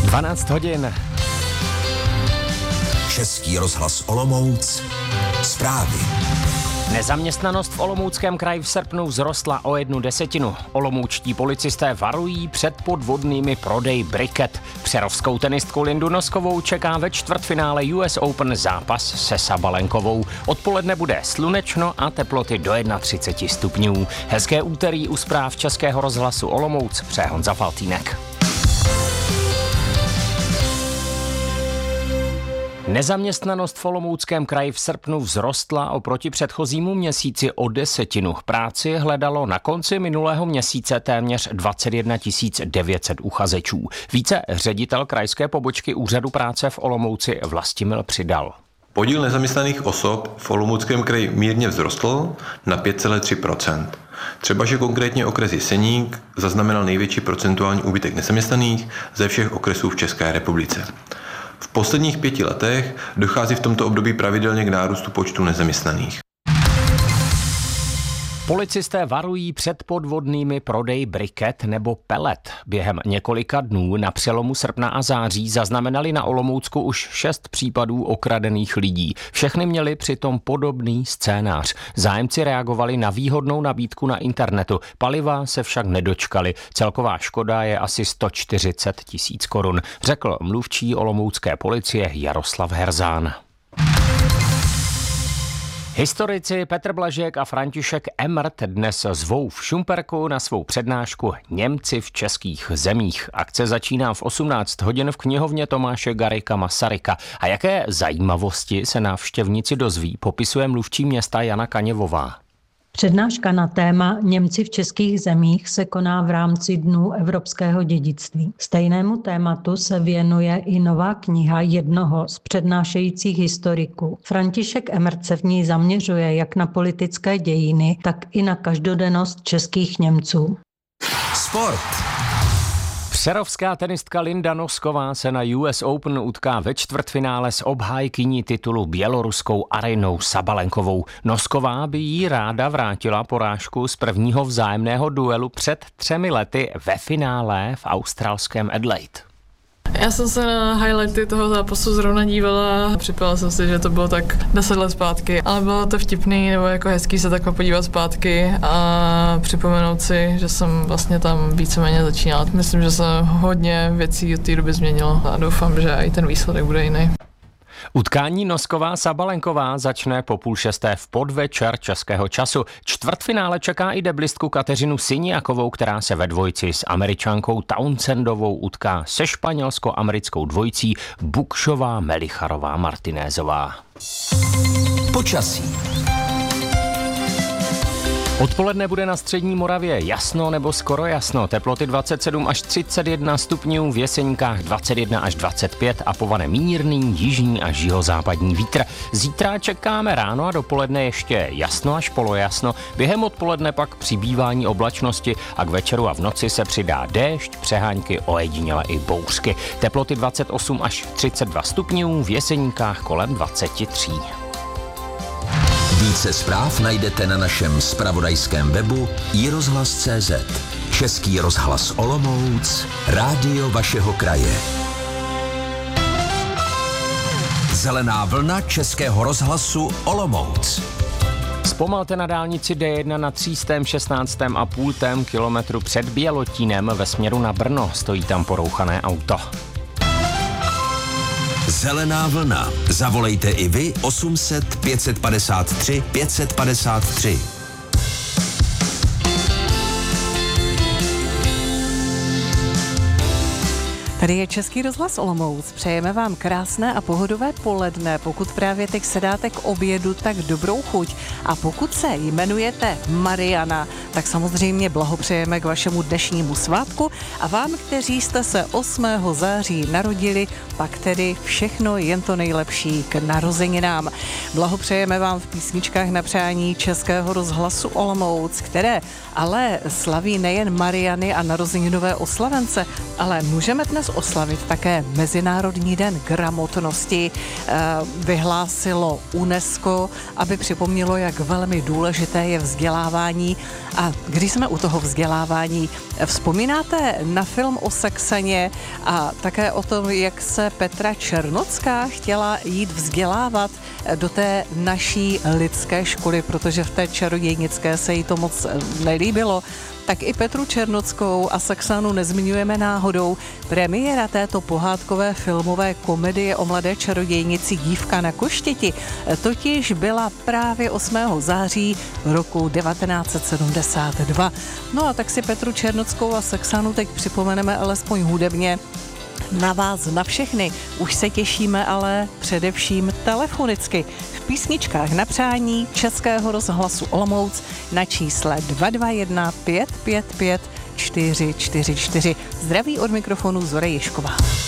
12 hodin. Český rozhlas Olomouc. Zprávy. Nezaměstnanost v Olomouckém kraji v srpnu vzrostla o 1/10. Olomoučtí policisté varují před podvodnými prodeji briket. Přerovskou tenistku Lindu Noskovou čeká ve čtvrtfinále US Open zápas se Sabalenkovou. Odpoledne bude slunečno a teploty do 31 stupňů. Hezké úterý u zpráv Českého rozhlasu Olomouc přeje Honza Faltýnek. Nezaměstnanost v Olomouckém kraji v srpnu vzrostla oproti předchozímu měsíci o 10. Práci hledalo na konci minulého měsíce téměř 21 900 uchazečů. Více ředitel krajské pobočky Úřadu práce v Olomouci Vlastimil Přidal. Podíl nezaměstnaných osob v Olomouckém kraji mírně vzrostl na 5,3%. Třeba, že konkrétně okres Jeseník zaznamenal největší procentuální úbytek nezaměstnaných ze všech okresů v České republice. V posledních 5 letech dochází v tomto období pravidelně k nárůstu počtu nezaměstnaných. Policisté varují před podvodnými prodeji briket nebo pelet. Během několika dnů na přelomu srpna a září zaznamenali na Olomoucku už 6 případů okradených lidí. Všechny měli přitom podobný scénář. Zájemci reagovali na výhodnou nabídku na internetu. Paliva se však nedočkali. Celková škoda je asi 140 000 korun, řekl mluvčí olomoucké policie Jaroslav Herzán. Historici Petr Blažek a František Emrt dnes zvou v Šumperku na svou přednášku Němci v českých zemích. Akce začíná v 18 hodin v knihovně Tomáše Garrigua Masaryka. A jaké zajímavosti se návštěvníci dozví, popisuje mluvčí města Jana Kaněvová. Přednáška na téma Němci v českých zemích se koná v rámci Dnů evropského dědictví. Stejnému tématu se věnuje i nová kniha jednoho z přednášejících historiků. František Emrt se v ní zaměřuje jak na politické dějiny, tak i na každodennost českých Němců. Sport. Přerovská tenistka Linda Nosková se na US Open utká ve čtvrtfinále s obhájkyní titulu běloruskou Arynou Sabalenkovou. Nosková by jí ráda vrátila porážku z prvního vzájemného duelu před 3 lety ve finále v australském Adelaide. Já jsem se na highlighty toho zápasu zrovna dívala. Připala jsem si, že to bylo tak 10 let zpátky, ale bylo to vtipný nebo jako hezký se takhle podívat zpátky a připomenout si, že jsem vlastně tam víceméně začínala. Myslím, že se hodně věcí od té doby změnilo a doufám, že i ten výsledek bude jiný. Utkání Nosková Sabalenková začne po 5:30 v podvečer českého času. Čtvrtfinále čeká i deblistku Kateřinu Siniakovou, která se ve dvojici s Američankou Townsendovou utká se španělsko-americkou dvojicí Bukšová-Melicharová Martinézová. Počasí. Odpoledne bude na střední Moravě jasno nebo skoro jasno. Teploty 27 až 31 stupňů, v Jeseníkách 21 až 25 a povane mírný jižní až jihozápadní vítr. Zítra čekáme ráno a dopoledne ještě jasno až polojasno. Během odpoledne pak přibývání oblačnosti a k večeru a v noci se přidá déšť, přehánky, ojediněle i bouřky. Teploty 28 až 32 stupňů, v Jeseníkách kolem 23. Více zpráv najdete na našem zpravodajském webu iRozhlas.cz. Český rozhlas Olomouc, rádio vašeho kraje. Zelená vlna Českého rozhlasu Olomouc. Zpomalte na dálnici D1 na 316,5 kilometru před Bělotínem ve směru na Brno. Stojí tam porouchané auto. Zelená vlna. Zavolejte i vy 800 553 553. Tady je Český rozhlas Olomouc. Přejeme vám krásné a pohodové poledne. Pokud právě teď sedáte k obědu, tak dobrou chuť. A pokud se jmenujete Mariana, tak samozřejmě blahopřejeme k vašemu dnešnímu svátku. A vám, kteří jste se 8. září narodili, pak tedy všechno jen to nejlepší k narozeninám. Blahopřejeme vám v písničkách na přání Českého rozhlasu Olomouc, které ale slaví nejen Mariany a narozeninové oslavence, ale můžeme dnes letos oslavit také Mezinárodní den gramotnosti. Vyhlásilo UNESCO, aby připomnělo, jak velmi důležité je vzdělávání. A když jsme u toho vzdělávání, vzpomínáte na film o Saxaně a také o tom, jak se Petra Černocká chtěla jít vzdělávat do té naší lidské školy, protože v té čarodějnické se jí to moc nelíbilo. Tak i Petru Černockou a Saxanu nezmiňujeme náhodou. Premiéra této pohádkové filmové komedie o mladé čarodějnici Dívka na koštěti totiž byla právě 8. září roku 1972. No a tak si Petru Černockou a Saxanu teď připomeneme alespoň hudebně. Na vás, na všechny, už se těšíme, ale především telefonicky. V písničkách na přání Českého rozhlasu Olomouc na čísle 221 555 444. Zdraví od mikrofonu Zora Ježková.